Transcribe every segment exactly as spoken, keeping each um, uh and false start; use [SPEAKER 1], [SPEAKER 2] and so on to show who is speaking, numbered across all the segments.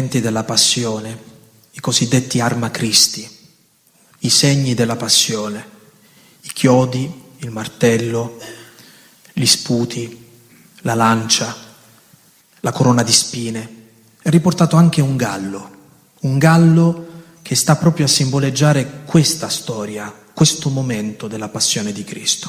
[SPEAKER 1] elementi della passione, i cosiddetti arma Christi, i segni della passione, i chiodi, il martello, gli sputi, la lancia, la corona di spine. È riportato anche un gallo, un gallo che sta proprio a simboleggiare questa storia, questo momento della passione di Cristo.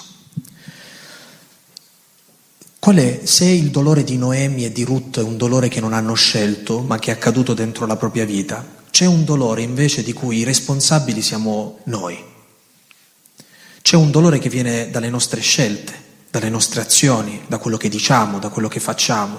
[SPEAKER 1] Qual è, se il dolore di Noemi e di Ruth è un dolore che non hanno scelto, ma che è accaduto dentro la propria vita, c'è un dolore invece di cui i responsabili siamo noi. C'è un dolore che viene dalle nostre scelte, dalle nostre azioni, da quello che diciamo, da quello che facciamo.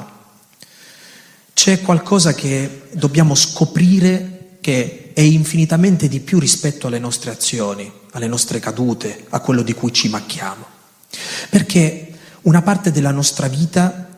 [SPEAKER 1] C'è qualcosa che dobbiamo scoprire che è infinitamente di più rispetto alle nostre azioni, alle nostre cadute, a quello di cui ci macchiamo. Perché una parte della nostra vita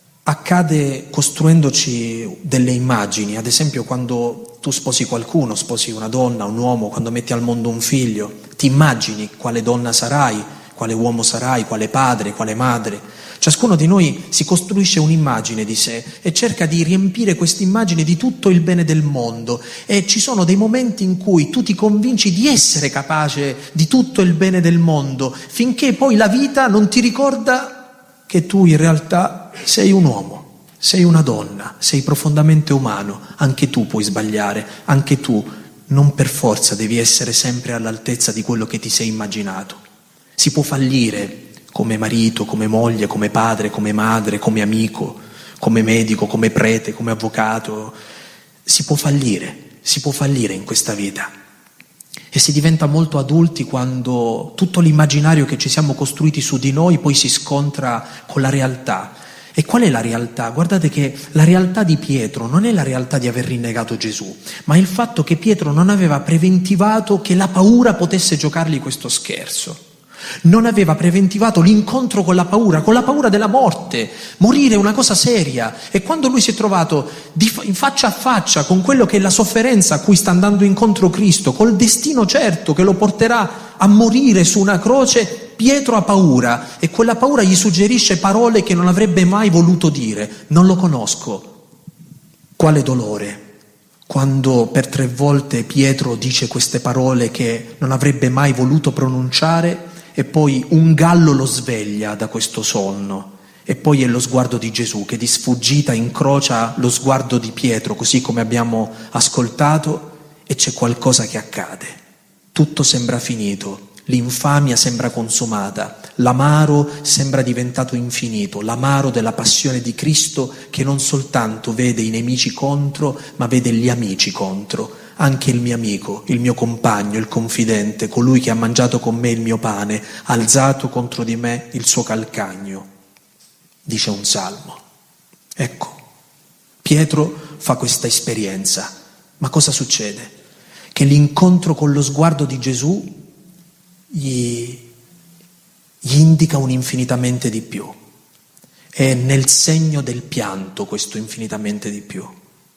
[SPEAKER 1] accade costruendoci delle immagini. Ad esempio, quando tu sposi qualcuno, sposi una donna, un uomo, quando metti al mondo un figlio, ti immagini quale donna sarai, quale uomo sarai, quale padre, quale madre. Ciascuno di noi si costruisce un'immagine di sé e cerca di riempire questa immagine di tutto il bene del mondo, e ci sono dei momenti in cui tu ti convinci di essere capace di tutto il bene del mondo, finché poi la vita non ti ricorda che tu in realtà sei un uomo, sei una donna, sei profondamente umano. Anche tu puoi sbagliare, anche tu non per forza devi essere sempre all'altezza di quello che ti sei immaginato. Si può fallire come marito, come moglie, come padre, come madre, come amico, come medico, come prete, come avvocato. Si può fallire, si può fallire in questa vita. E si diventa molto adulti quando tutto l'immaginario che ci siamo costruiti su di noi poi si scontra con la realtà. E qual è la realtà? Guardate che la realtà di Pietro non è la realtà di aver rinnegato Gesù, ma il fatto che Pietro non aveva preventivato che la paura potesse giocargli questo scherzo. Non aveva preventivato l'incontro con la paura, con la paura della morte. Morire è una cosa seria, e quando lui si è trovato di, in faccia a faccia con quello che è la sofferenza a cui sta andando incontro Cristo, col destino certo che lo porterà a morire su una croce, Pietro ha paura, e quella paura gli suggerisce parole che non avrebbe mai voluto dire. Non lo conosco. Quale dolore quando per tre volte Pietro dice queste parole che non avrebbe mai voluto pronunciare, e poi un gallo lo sveglia da questo sonno, e poi è lo sguardo di Gesù che di sfuggita incrocia lo sguardo di Pietro, così come abbiamo ascoltato, e c'è qualcosa che accade. Tutto sembra finito, l'infamia sembra consumata, l'amaro sembra diventato infinito, l'amaro della passione di Cristo che non soltanto vede i nemici contro, ma vede gli amici contro. Anche il mio amico, il mio compagno, il confidente, colui che ha mangiato con me il mio pane, ha alzato contro di me il suo calcagno, dice un salmo. Ecco, Pietro fa questa esperienza, ma cosa succede? Che l'incontro con lo sguardo di Gesù gli, gli indica un infinitamente di più. È nel segno del pianto questo infinitamente di più.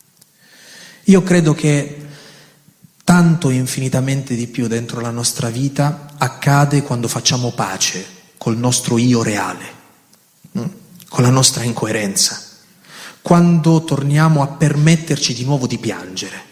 [SPEAKER 1] Io credo che tanto infinitamente di più dentro la nostra vita accade quando facciamo pace col nostro io reale, con la nostra incoerenza, quando torniamo a permetterci di nuovo di piangere.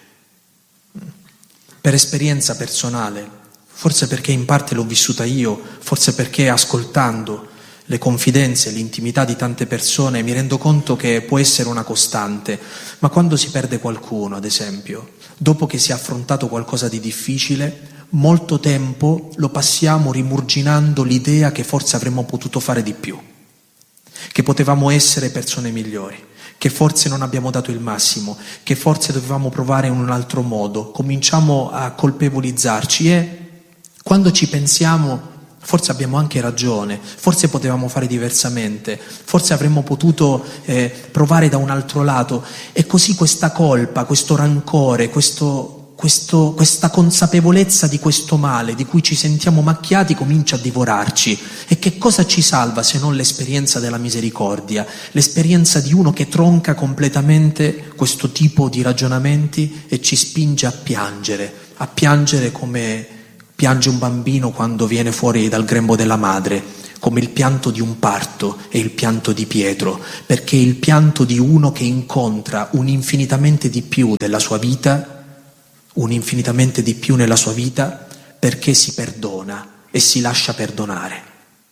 [SPEAKER 1] Per esperienza personale, forse perché in parte l'ho vissuta io, forse perché ascoltando le confidenze, l'intimità di tante persone mi rendo conto che può essere una costante, ma quando si perde qualcuno, ad esempio, dopo che si è affrontato qualcosa di difficile, molto tempo lo passiamo rimurginando l'idea che forse avremmo potuto fare di più, che potevamo essere persone migliori, che forse non abbiamo dato il massimo, che forse dovevamo provare in un altro modo. Cominciamo a colpevolizzarci e quando ci pensiamo forse abbiamo anche ragione, forse potevamo fare diversamente, forse avremmo potuto eh, provare da un altro lato, e così questa colpa, questo rancore, questo, questo, questa consapevolezza di questo male di cui ci sentiamo macchiati comincia a divorarci. E che cosa ci salva se non l'esperienza della misericordia, l'esperienza di uno che tronca completamente questo tipo di ragionamenti e ci spinge a piangere, a piangere come piange un bambino quando viene fuori dal grembo della madre, come il pianto di un parto è il pianto di Pietro, perché è il pianto di uno che incontra un infinitamente di più della sua vita, un infinitamente di più nella sua vita, perché si perdona e si lascia perdonare.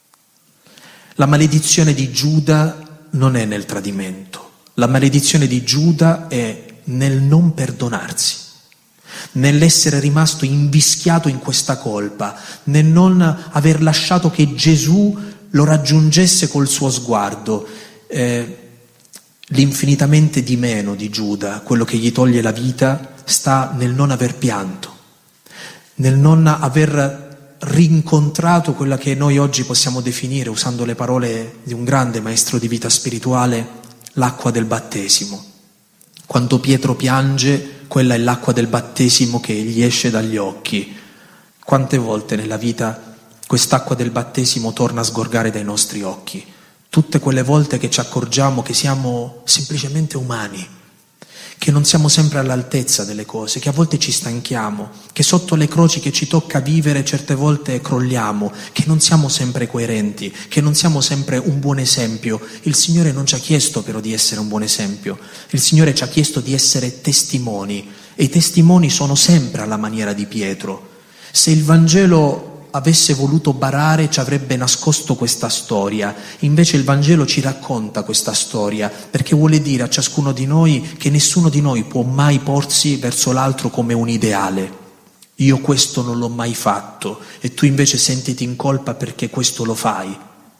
[SPEAKER 1] La maledizione di Giuda non è nel tradimento, la maledizione di Giuda è nel non perdonarsi, nell'essere rimasto invischiato in questa colpa, nel non aver lasciato che Gesù lo raggiungesse col suo sguardo. Eh, l'infinitamente di meno di Giuda, quello che gli toglie la vita, sta nel non aver pianto, nel non aver rincontrato quella che noi oggi possiamo definire, usando le parole di un grande maestro di vita spirituale, l'acqua del battesimo. Quando Pietro piange, quella è l'acqua del battesimo che gli esce dagli occhi. Quante volte nella vita quest'acqua del battesimo torna a sgorgare dai nostri occhi? Tutte quelle volte che ci accorgiamo che siamo semplicemente umani, che non siamo sempre all'altezza delle cose, che a volte ci stanchiamo, che sotto le croci che ci tocca vivere certe volte crolliamo, che non siamo sempre coerenti, che non siamo sempre un buon esempio. Il Signore non ci ha chiesto però di essere un buon esempio, il Signore ci ha chiesto di essere testimoni, e i testimoni sono sempre alla maniera di Pietro. Se il Vangelo avesse voluto barare, ci avrebbe nascosto questa storia. Invece il Vangelo ci racconta questa storia, perché vuole dire a ciascuno di noi che nessuno di noi può mai porsi verso l'altro come un ideale. Io questo non l'ho mai fatto e tu invece sentiti in colpa perché questo lo fai.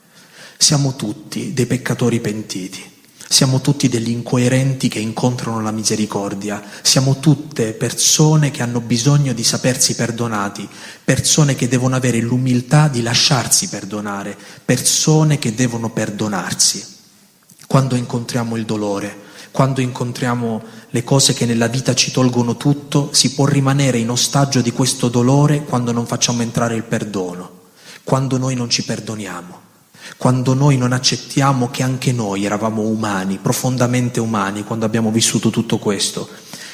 [SPEAKER 1] Siamo tutti dei peccatori pentiti. Siamo tutti degli incoerenti che incontrano la misericordia, siamo tutte persone che hanno bisogno di sapersi perdonati, persone che devono avere l'umiltà di lasciarsi perdonare, persone che devono perdonarsi. Quando incontriamo il dolore, quando incontriamo le cose che nella vita ci tolgono tutto, si può rimanere in ostaggio di questo dolore quando non facciamo entrare il perdono, quando noi non ci perdoniamo. Quando noi non accettiamo che anche noi eravamo umani, profondamente umani, quando abbiamo vissuto tutto questo,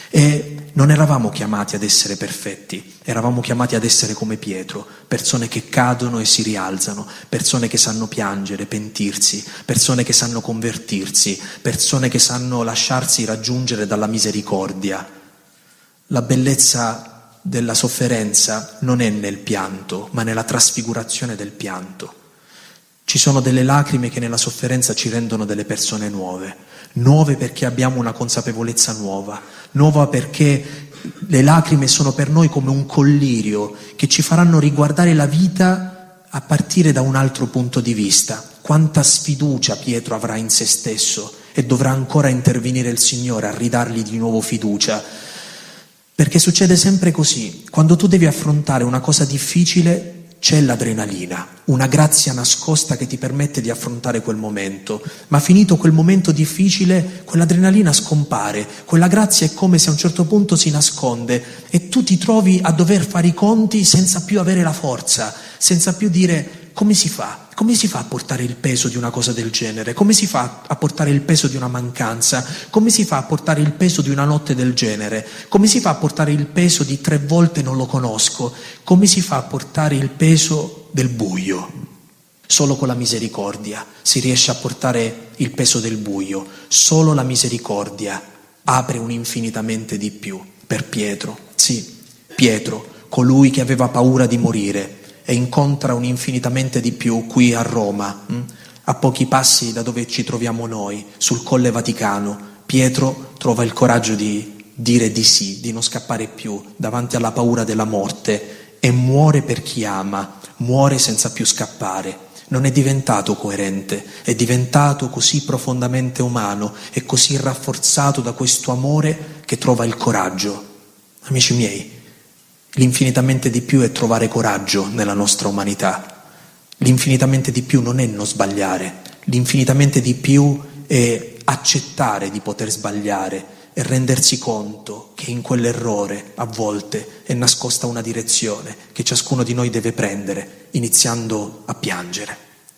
[SPEAKER 1] e non eravamo chiamati ad essere perfetti, eravamo chiamati ad essere come Pietro, persone che cadono e si rialzano, persone che sanno piangere, pentirsi, persone che sanno convertirsi, persone che sanno lasciarsi raggiungere dalla misericordia. La bellezza della sofferenza non è nel pianto, ma nella trasfigurazione del pianto. Ci sono delle lacrime che nella sofferenza ci rendono delle persone nuove, nuove perché abbiamo una consapevolezza nuova, nuova perché le lacrime sono per noi come un collirio che ci faranno riguardare la vita a partire da un altro punto di vista. Quanta sfiducia Pietro avrà in se stesso e dovrà ancora intervenire il Signore a ridargli di nuovo fiducia, perché succede sempre così, quando tu devi affrontare una cosa difficile c'è l'adrenalina, una grazia nascosta che ti permette di affrontare quel momento, ma finito quel momento difficile, quell'adrenalina scompare, quella grazia è come se a un certo punto si nasconde e tu ti trovi a dover fare i conti senza più avere la forza, senza più dire come si fa, come si fa a portare il peso di una cosa del genere, come si fa a portare il peso di una mancanza, come si fa a portare il peso di una notte del genere, come si fa a portare il peso di tre volte non lo conosco, come si fa a portare il peso del buio. Solo con la misericordia si riesce a portare il peso del buio, solo la misericordia apre un infinitamente di più. Per Pietro, sì, Pietro, colui che aveva paura di morire, e incontra un infinitamente di più qui a Roma, hm? a pochi passi da dove ci troviamo noi, sul Colle Vaticano. Pietro trova il coraggio di dire di sì, di non scappare più davanti alla paura della morte e muore per chi ama, muore senza più scappare. Non è diventato coerente, è diventato così profondamente umano e così rafforzato da questo amore che trova il coraggio. Amici miei, l'infinitamente di più è trovare coraggio nella nostra umanità. L'infinitamente di più non è non sbagliare, l'infinitamente di più è accettare di poter sbagliare e rendersi conto che in quell'errore a volte è nascosta una direzione che ciascuno di noi deve prendere, iniziando a piangere.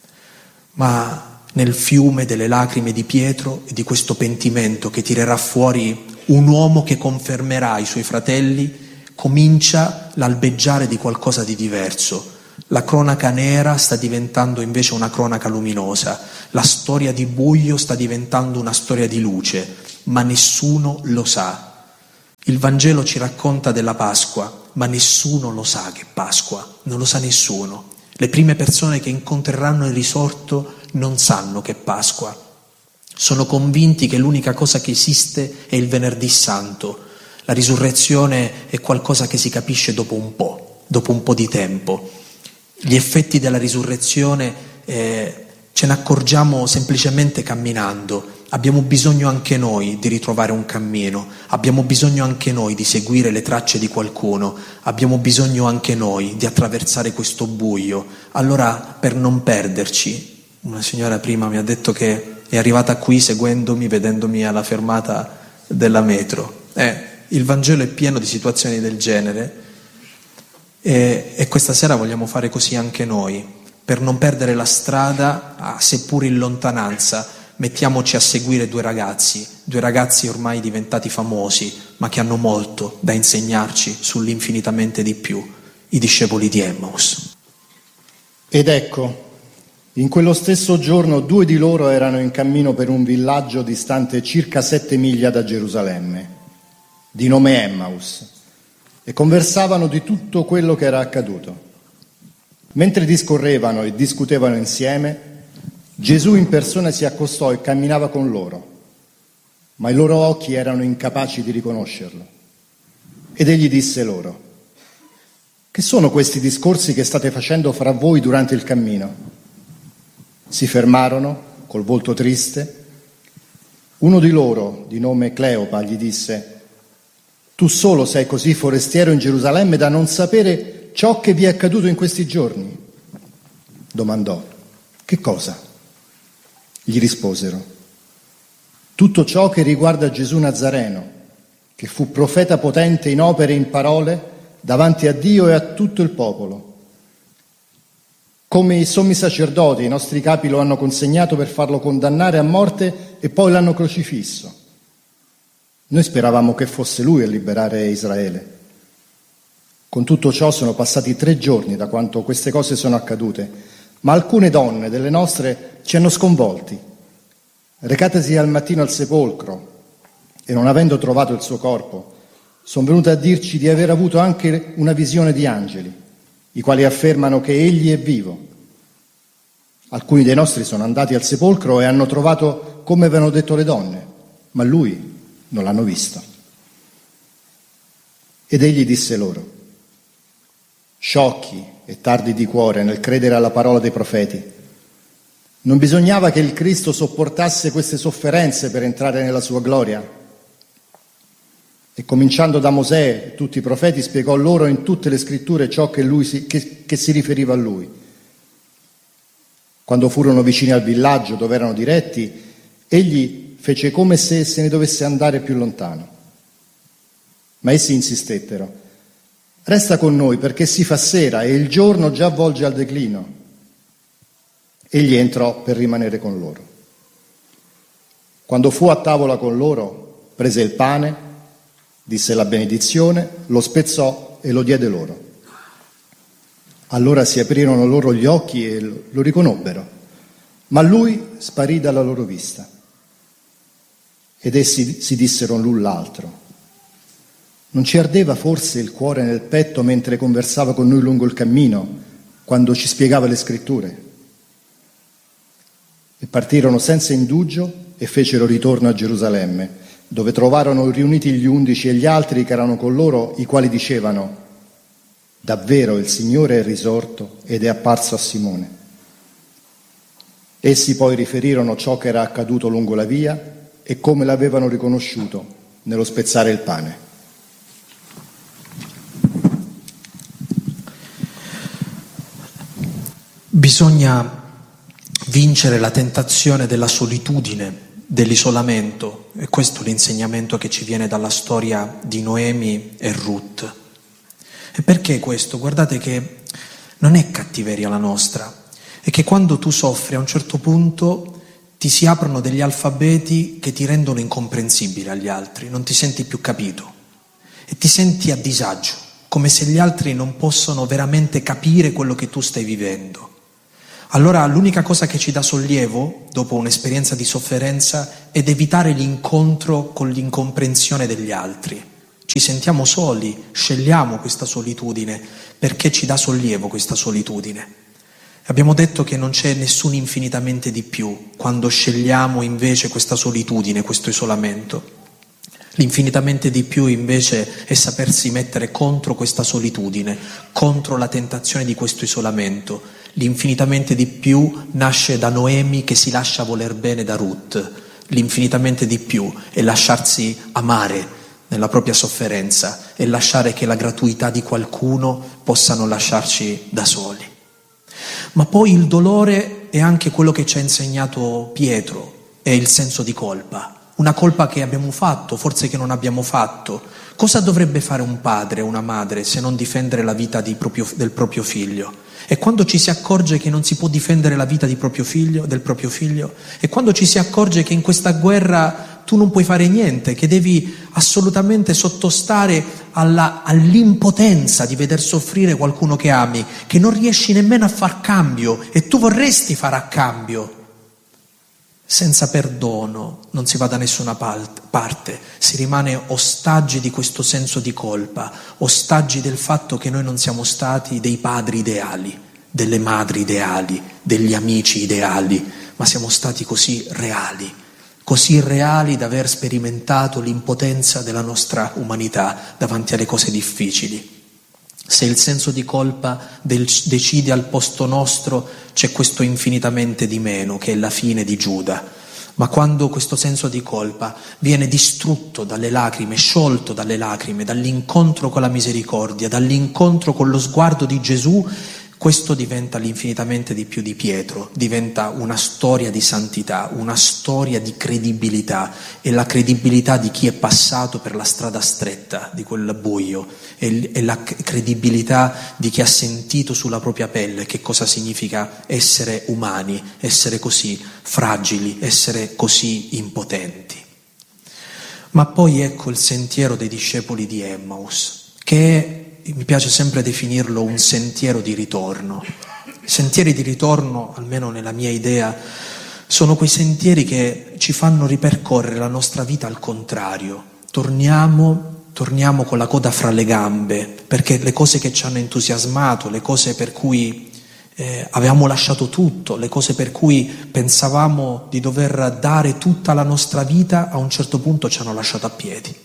[SPEAKER 1] Ma nel fiume delle lacrime di Pietro e di questo pentimento che tirerà fuori un uomo che confermerà i suoi fratelli, comincia l'albeggiare di qualcosa di diverso, La cronaca nera sta diventando invece una cronaca luminosa, la storia di buio sta diventando una storia di luce, ma nessuno lo sa. Il Vangelo ci racconta della Pasqua, ma nessuno lo sa che è Pasqua, non lo sa nessuno. Le prime persone che incontreranno il risorto non sanno che è Pasqua. Sono convinti che l'unica cosa che esiste è il Venerdì Santo. La risurrezione è qualcosa che si capisce dopo un po', dopo un po' di tempo. Gli effetti della risurrezione eh, ce ne accorgiamo semplicemente camminando. Abbiamo bisogno anche noi di ritrovare un cammino, abbiamo bisogno anche noi di seguire le tracce di qualcuno, abbiamo bisogno anche noi di attraversare questo buio. Allora, per non perderci, una signora prima mi ha detto che è arrivata qui seguendomi, vedendomi alla fermata della metro. Eh, il Vangelo è pieno di situazioni del genere e, e questa sera vogliamo fare così anche noi. Per non perdere la strada, ah, seppur in lontananza, mettiamoci a seguire due ragazzi, due ragazzi ormai diventati famosi, ma che hanno molto da insegnarci sull'infinitamente di più, i discepoli di Emmaus.
[SPEAKER 2] Ed ecco, in quello stesso giorno due di loro erano in cammino per un villaggio distante circa sette miglia da Gerusalemme, di nome Emmaus, e conversavano di tutto quello che era accaduto. Mentre discorrevano e discutevano insieme, Gesù in persona si accostò e camminava con loro, ma i loro occhi erano incapaci di riconoscerlo. Ed egli disse loro: «Che sono questi discorsi che state facendo fra voi durante il cammino?» Si fermarono, col volto triste. Uno di loro, di nome Cleopa, gli disse: «Tu solo sei così forestiero in Gerusalemme da non sapere ciò che vi è accaduto in questi giorni?» Domandò: «Che cosa?» Gli risposero: «Tutto ciò che riguarda Gesù Nazareno, che fu profeta potente in opere e in parole davanti a Dio e a tutto il popolo. Come i sommi sacerdoti, i nostri capi lo hanno consegnato per farlo condannare a morte e poi l'hanno crocifisso. Noi speravamo che fosse lui a liberare Israele. Con tutto ciò sono passati tre giorni da quando queste cose sono accadute, ma alcune donne delle nostre ci hanno sconvolti. Recatesi al mattino al sepolcro e non avendo trovato il suo corpo, sono venute a dirci di aver avuto anche una visione di angeli, i quali affermano che egli è vivo. Alcuni dei nostri sono andati al sepolcro e hanno trovato come avevano detto le donne, ma lui non l'hanno visto». Ed egli disse loro: «Sciocchi e tardi di cuore nel credere alla parola dei profeti. Non bisognava che il Cristo sopportasse queste sofferenze per entrare nella sua gloria?» E cominciando da Mosè e tutti i profeti spiegò loro in tutte le scritture ciò che, lui si, che, che si riferiva a lui. Quando furono vicini al villaggio dove erano diretti, egli fece come se se ne dovesse andare più lontano. Ma essi insistettero: «Resta con noi perché si fa sera e il giorno già volge al declino». Egli entrò per rimanere con loro. Quando fu a tavola con loro, prese il pane, disse la benedizione, lo spezzò e lo diede loro. Allora si aprirono loro gli occhi e lo riconobbero, ma lui sparì dalla loro vista. Ed essi si dissero l'un l'altro: «Non ci ardeva forse il cuore nel petto mentre conversava con noi lungo il cammino, quando ci spiegava le scritture?» E partirono senza indugio e fecero ritorno a Gerusalemme, dove trovarono riuniti gli undici e gli altri che erano con loro, i quali dicevano: «Davvero il Signore è risorto ed è apparso a Simone». Essi poi riferirono ciò che era accaduto lungo la via e come l'avevano riconosciuto nello spezzare il pane.
[SPEAKER 1] Bisogna vincere la tentazione della solitudine, dell'isolamento, e questo è l'insegnamento che ci viene dalla storia di Noemi e Ruth. E perché questo? Guardate che non è cattiveria la nostra, è che quando tu soffri a un certo punto ti si aprono degli alfabeti che ti rendono incomprensibile agli altri, non ti senti più capito e ti senti a disagio, come se gli altri non possono veramente capire quello che tu stai vivendo. Allora l'unica cosa che ci dà sollievo, dopo un'esperienza di sofferenza, è evitare l'incontro con l'incomprensione degli altri. Ci sentiamo soli, scegliamo questa solitudine perché ci dà sollievo questa solitudine. Abbiamo detto che non c'è nessun infinitamente di più quando scegliamo invece questa solitudine, questo isolamento. L'infinitamente di più invece è sapersi mettere contro questa solitudine, contro la tentazione di questo isolamento. L'infinitamente di più nasce da Noemi che si lascia voler bene da Ruth. L'infinitamente di più è lasciarsi amare nella propria sofferenza e lasciare che la gratuità di qualcuno possano lasciarci da soli. Ma poi il dolore è anche quello che ci ha insegnato Pietro, è il senso di colpa. Una colpa che abbiamo fatto, forse che non abbiamo fatto. Cosa dovrebbe fare un padre o una madre se non difendere la vita di proprio, del proprio figlio? E quando ci si accorge che non si può difendere la vita di proprio figlio, del proprio figlio, e quando ci si accorge che in questa guerra tu non puoi fare niente, che devi assolutamente sottostare alla, all'impotenza di veder soffrire qualcuno che ami, che non riesci nemmeno a far cambio e tu vorresti fare a cambio. Senza perdono non si va da nessuna parte, si rimane ostaggi di questo senso di colpa, ostaggi del fatto che noi non siamo stati dei padri ideali, delle madri ideali, degli amici ideali, ma siamo stati così reali, così reali da aver sperimentato l'impotenza della nostra umanità davanti alle cose difficili. Se il senso di colpa del, decide al posto nostro, c'è questo infinitamente di meno, che è la fine di Giuda. Ma quando questo senso di colpa viene distrutto dalle lacrime, sciolto dalle lacrime, dall'incontro con la misericordia, dall'incontro con lo sguardo di Gesù, questo diventa l'infinitamente di più di Pietro, diventa una storia di santità, una storia di credibilità, e la credibilità di chi è passato per la strada stretta di quel buio, e la credibilità di chi ha sentito sulla propria pelle che cosa significa essere umani, essere così fragili, essere così impotenti. Ma poi ecco il sentiero dei discepoli di Emmaus, che è, mi piace sempre definirlo, un sentiero di ritorno. I sentieri di ritorno, almeno nella mia idea, sono quei sentieri che ci fanno ripercorrere la nostra vita al contrario. Torniamo, torniamo con la coda fra le gambe, perché le cose che ci hanno entusiasmato, le cose per cui eh, avevamo lasciato tutto, le cose per cui pensavamo di dover dare tutta la nostra vita, a un certo punto ci hanno lasciato a piedi.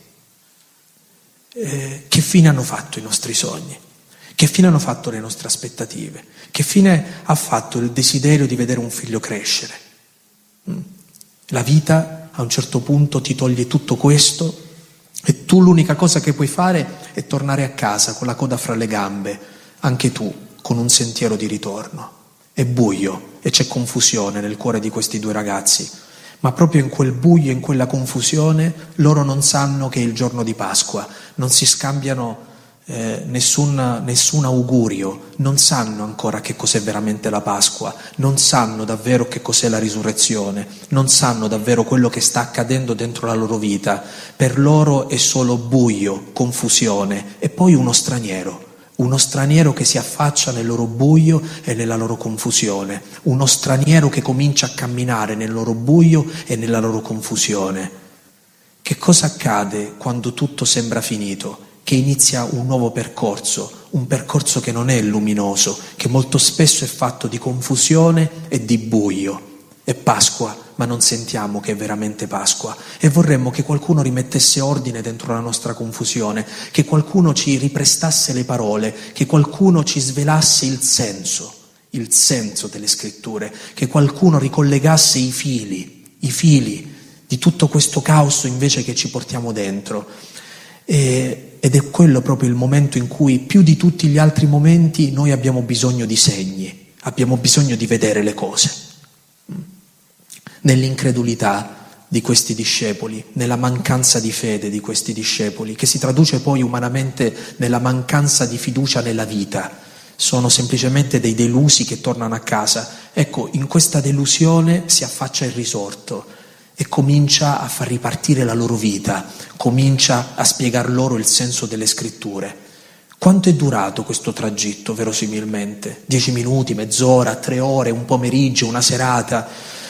[SPEAKER 1] Eh, che fine hanno fatto i nostri sogni? Che fine hanno fatto le nostre aspettative? Che fine ha fatto il desiderio di vedere un figlio crescere? Mm. La vita a un certo punto ti toglie tutto questo e tu l'unica cosa che puoi fare è tornare a casa con la coda fra le gambe, anche tu, con un sentiero di ritorno. È buio e c'è confusione nel cuore di questi due ragazzi. Ma proprio in quel buio, in quella confusione, loro non sanno che è il giorno di Pasqua, non si scambiano eh, nessun, nessun augurio, non sanno ancora che cos'è veramente la Pasqua, non sanno davvero che cos'è la risurrezione, non sanno davvero quello che sta accadendo dentro la loro vita. Per loro è solo buio, confusione e poi uno straniero. Uno straniero che si affaccia nel loro buio e nella loro confusione, uno straniero che comincia a camminare nel loro buio e nella loro confusione. Che cosa accade quando tutto sembra finito? Che inizia un nuovo percorso, un percorso che non è luminoso, che molto spesso è fatto di confusione e di buio. È Pasqua, ma non sentiamo che è veramente Pasqua e vorremmo che qualcuno rimettesse ordine dentro la nostra confusione, che qualcuno ci riprestasse le parole, che qualcuno ci svelasse il senso, il senso delle scritture, che qualcuno ricollegasse i fili, i fili di tutto questo caos invece che ci portiamo dentro. E, ed è quello proprio il momento in cui più di tutti gli altri momenti noi abbiamo bisogno di segni, abbiamo bisogno di vedere le cose. Nell'incredulità di questi discepoli, nella mancanza di fede di questi discepoli, che si traduce poi umanamente nella mancanza di fiducia nella vita. Sono semplicemente dei delusi che tornano a casa. Ecco, in questa delusione si affaccia il risorto e comincia a far ripartire la loro vita, comincia a spiegar loro il senso delle scritture. Quanto è durato questo tragitto, verosimilmente? Dieci minuti, mezz'ora, tre ore, un pomeriggio, una serata?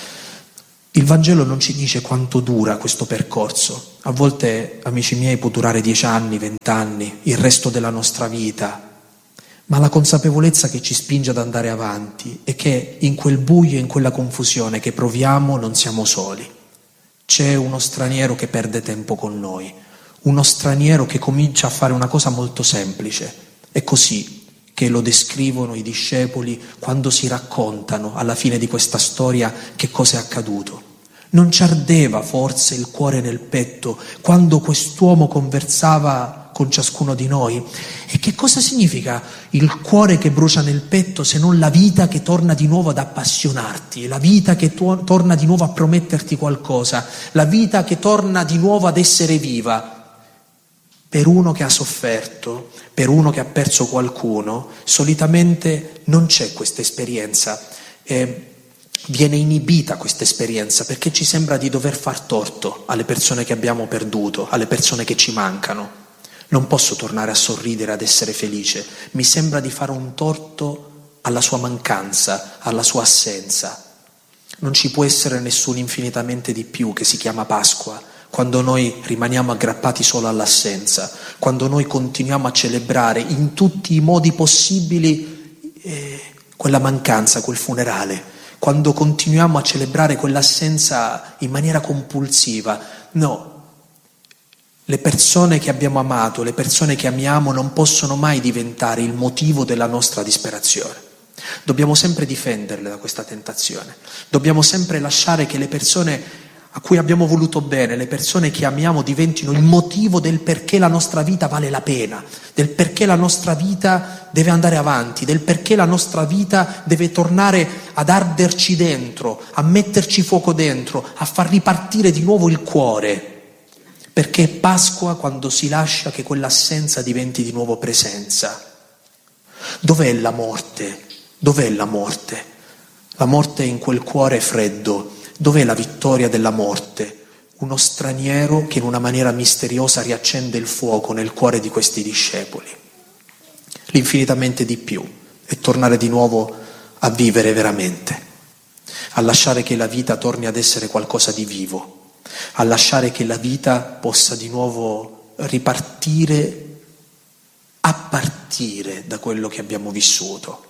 [SPEAKER 1] Il Vangelo non ci dice quanto dura questo percorso. A volte, amici miei, può durare dieci anni, vent'anni, il resto della nostra vita. Ma la consapevolezza che ci spinge ad andare avanti è che in quel buio, in quella confusione che proviamo, non siamo soli. C'è uno straniero che perde tempo con noi, uno straniero che comincia a fare una cosa molto semplice. È così che lo descrivono i discepoli quando si raccontano alla fine di questa storia che cosa è accaduto. Non ci ardeva forse il cuore nel petto quando quest'uomo conversava con ciascuno di noi? E che cosa significa il cuore che brucia nel petto se non la vita che torna di nuovo ad appassionarti, la vita che tu- torna di nuovo a prometterti qualcosa, la vita che torna di nuovo ad essere viva? Per uno che ha sofferto, per uno che ha perso qualcuno, solitamente non c'è questa esperienza. Eh, viene inibita questa esperienza perché ci sembra di dover far torto alle persone che abbiamo perduto, alle persone che ci mancano. Non posso tornare a sorridere, ad essere felice. Mi sembra di fare un torto alla sua mancanza, alla sua assenza. Non ci può essere nessun infinitamente di più che si chiama Pasqua, quando noi rimaniamo aggrappati solo all'assenza, quando noi continuiamo a celebrare in tutti i modi possibili eh, quella mancanza, quel funerale, quando continuiamo a celebrare quell'assenza in maniera compulsiva. No, le persone che abbiamo amato, le persone che amiamo non possono mai diventare il motivo della nostra disperazione. Dobbiamo sempre difenderle da questa tentazione, dobbiamo sempre lasciare che le persone a cui abbiamo voluto bene, le persone che amiamo diventino il motivo del perché la nostra vita vale la pena, del perché la nostra vita deve andare avanti, del perché la nostra vita deve tornare ad arderci dentro, a metterci fuoco dentro, a far ripartire di nuovo il cuore. Perché è Pasqua quando si lascia che quell'assenza diventi di nuovo presenza. Dov'è la morte? Dov'è la morte? La morte è in quel cuore freddo. Dov'è la vittoria della morte? Uno straniero che in una maniera misteriosa riaccende il fuoco nel cuore di questi discepoli. L'infinitamente di più è tornare di nuovo a vivere veramente, a lasciare che la vita torni ad essere qualcosa di vivo, a lasciare che la vita possa di nuovo ripartire, a partire da quello che abbiamo vissuto.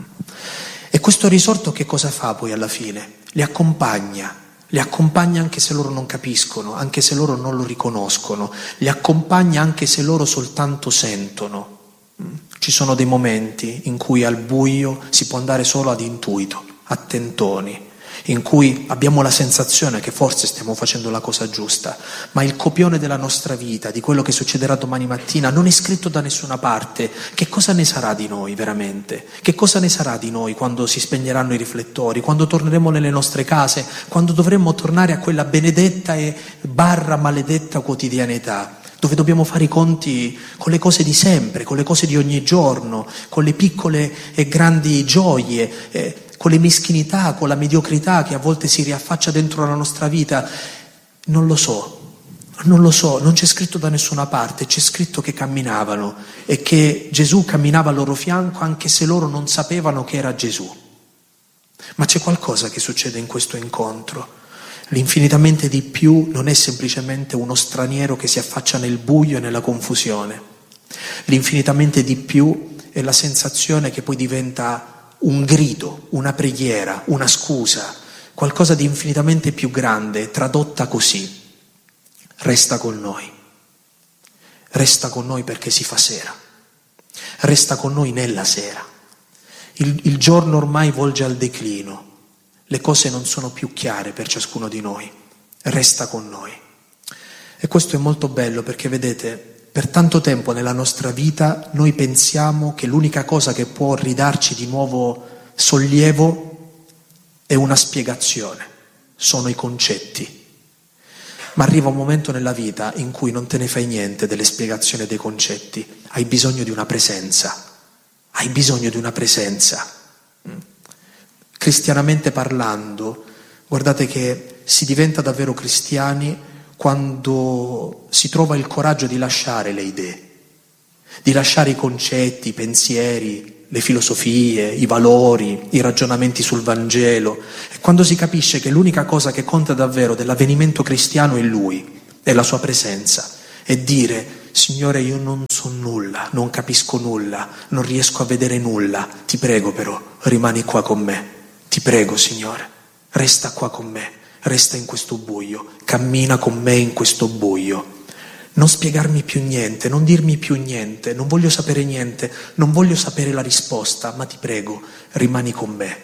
[SPEAKER 1] E questo risorto che cosa fa poi alla fine? Li accompagna, li accompagna anche se loro non capiscono, anche se loro non lo riconoscono, li accompagna anche se loro soltanto sentono. Ci sono dei momenti in cui al buio si può andare solo ad intuito, a tentoni, in cui abbiamo la sensazione che forse stiamo facendo la cosa giusta, ma il copione della nostra vita, di quello che succederà domani mattina, non è scritto da nessuna parte. Che cosa ne sarà di noi veramente? Che cosa ne sarà di noi quando si spegneranno i riflettori, quando torneremo nelle nostre case, quando dovremmo tornare a quella benedetta e barra maledetta quotidianità, dove dobbiamo fare i conti con le cose di sempre, con le cose di ogni giorno, con le piccole e grandi gioie, eh, con le meschinità, con la mediocrità che a volte si riaffaccia dentro la nostra vita. Non lo so, non lo so, non c'è scritto da nessuna parte, c'è scritto che camminavano e che Gesù camminava al loro fianco anche se loro non sapevano che era Gesù. Ma c'è qualcosa che succede in questo incontro. L'infinitamente di più non è semplicemente uno straniero che si affaccia nel buio e nella confusione. L'infinitamente di più è la sensazione che poi diventa un grido, una preghiera, una scusa, qualcosa di infinitamente più grande, tradotta così: resta con noi, resta con noi perché si fa sera, resta con noi nella sera. Il, il giorno ormai volge al declino, le cose non sono più chiare per ciascuno di noi, resta con noi. E questo è molto bello perché, vedete, per tanto tempo nella nostra vita noi pensiamo che l'unica cosa che può ridarci di nuovo sollievo è una spiegazione, sono i concetti. Ma arriva un momento nella vita in cui non te ne fai niente delle spiegazioni dei concetti, hai bisogno di una presenza, hai bisogno di una presenza. Cristianamente parlando, guardate che si diventa davvero cristiani quando si trova il coraggio di lasciare le idee, di lasciare i concetti, i pensieri, le filosofie, i valori, i ragionamenti sul Vangelo. E quando si capisce che l'unica cosa che conta davvero dell'avvenimento cristiano è Lui, è la Sua presenza, e dire: Signore, io non so nulla, non capisco nulla, non riesco a vedere nulla, ti prego però, rimani qua con me, ti prego Signore, resta qua con me, resta in questo buio, cammina con me in questo buio, non spiegarmi più niente, non dirmi più niente, non voglio sapere niente, non voglio sapere la risposta, ma ti prego, rimani con me.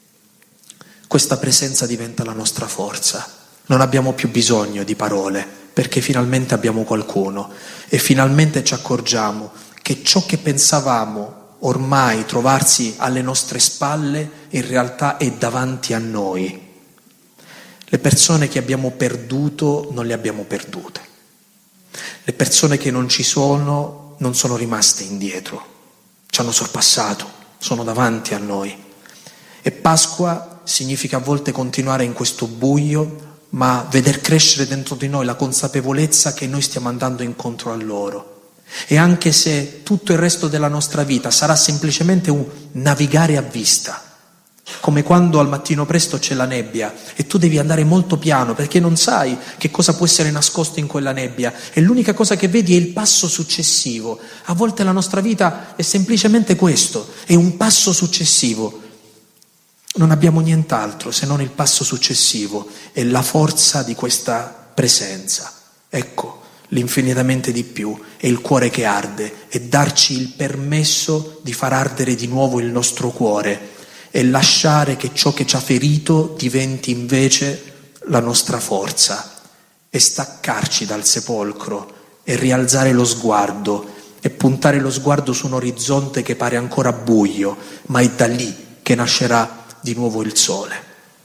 [SPEAKER 1] Questa presenza diventa la nostra forza, non abbiamo più bisogno di parole, perché finalmente abbiamo qualcuno e finalmente ci accorgiamo che ciò che pensavamo ormai trovarsi alle nostre spalle in realtà è davanti a noi. Le persone che abbiamo perduto non le abbiamo perdute. Le persone che non ci sono non sono rimaste indietro, ci hanno sorpassato, sono davanti a noi. E Pasqua significa a volte continuare in questo buio, ma veder crescere dentro di noi la consapevolezza che noi stiamo andando incontro a loro. E anche se tutto il resto della nostra vita sarà semplicemente un navigare a vista, come quando al mattino presto c'è la nebbia e tu devi andare molto piano perché non sai che cosa può essere nascosto in quella nebbia e l'unica cosa che vedi è il passo successivo. A volte la nostra vita è semplicemente questo, è un passo successivo. Non abbiamo nient'altro se non il passo successivo e la forza di questa presenza. Ecco, l'infinitamente di più è il cuore che arde e darci il permesso di far ardere di nuovo il nostro cuore e lasciare che ciò che ci ha ferito diventi invece la nostra forza e staccarci dal sepolcro e rialzare lo sguardo e puntare lo sguardo su un orizzonte che pare ancora buio, ma è da lì che nascerà di nuovo il sole.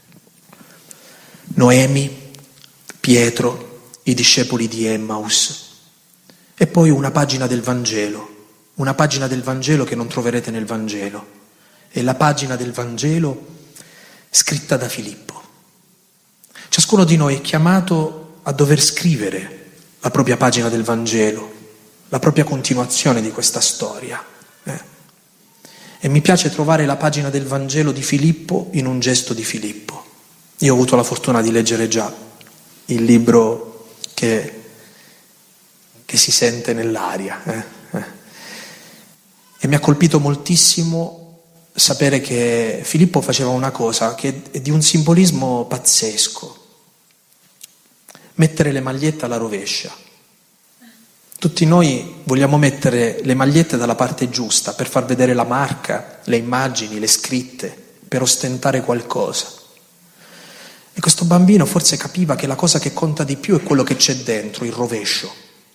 [SPEAKER 1] Noemi, Pietro, i discepoli di Emmaus e poi una pagina del Vangelo, una pagina del Vangelo che non troverete nel Vangelo, è la pagina del Vangelo scritta da Filippo. Ciascuno di noi è chiamato a dover scrivere la propria pagina del Vangelo, la propria continuazione di questa storia. Eh? E mi piace trovare la pagina del Vangelo di Filippo in un gesto di Filippo. Io ho avuto la fortuna di leggere già il libro che, che si sente nell'aria. Eh? Eh. E mi ha colpito moltissimo sapere che Filippo faceva una cosa che è di un simbolismo pazzesco. Mettere le magliette alla rovescia. Tutti noi vogliamo mettere le magliette dalla parte giusta per far vedere la marca, le immagini, le scritte, per ostentare qualcosa. E questo bambino forse capiva che la cosa che conta di più è quello che c'è dentro, il rovescio.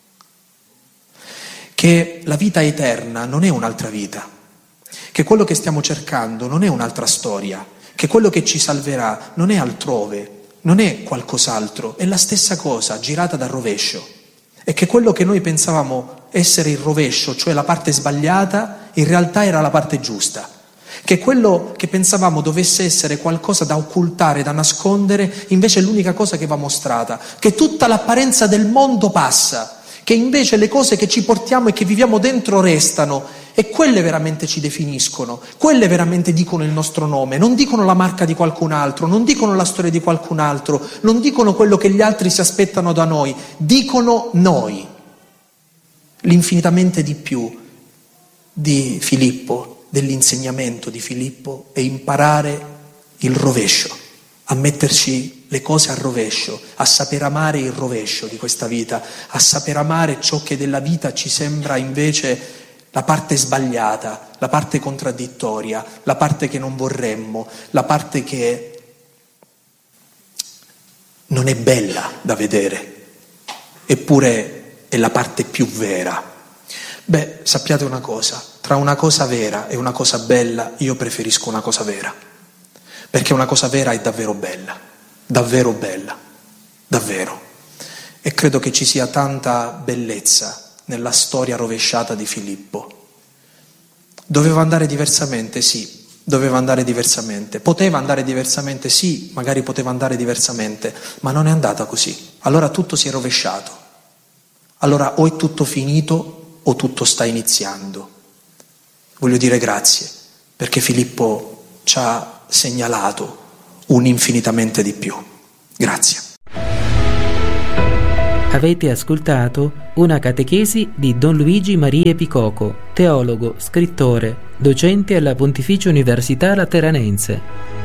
[SPEAKER 1] Che la vita eterna non è un'altra vita, che quello che stiamo cercando non è un'altra storia, che quello che ci salverà non è altrove, non è qualcos'altro, è la stessa cosa girata dal rovescio. E che quello che noi pensavamo essere il rovescio, cioè la parte sbagliata, in realtà era la parte giusta. Che quello che pensavamo dovesse essere qualcosa da occultare, da nascondere, invece è l'unica cosa che va mostrata. Che tutta l'apparenza del mondo passa, che invece le cose che ci portiamo e che viviamo dentro restano, e quelle veramente ci definiscono, quelle veramente dicono il nostro nome, non dicono la marca di qualcun altro, non dicono la storia di qualcun altro, non dicono quello che gli altri si aspettano da noi, dicono noi. L'infinitamente di più di Filippo, dell'insegnamento di Filippo, è imparare il rovescio, a metterci le cose al rovescio, a saper amare il rovescio di questa vita, a saper amare ciò che della vita ci sembra invece la parte sbagliata, la parte contraddittoria, la parte che non vorremmo, la parte che non è bella da vedere, eppure è la parte più vera. Beh, sappiate una cosa, tra una cosa vera e una cosa bella io preferisco una cosa vera, perché una cosa vera è davvero bella, davvero bella, davvero. E credo che ci sia tanta bellezza nella storia rovesciata di Filippo. Doveva andare diversamente? Sì, doveva andare diversamente. Poteva andare diversamente? Sì, magari poteva andare diversamente, ma non è andata così. Allora tutto si è rovesciato. Allora o è tutto finito o tutto sta iniziando? Voglio dire grazie, perché Filippo ci ha segnalato un infinitamente di più. Grazie.
[SPEAKER 3] Avete ascoltato una catechesi di Don Luigi Maria Picoco, teologo, scrittore, docente alla Pontificia Università Lateranense.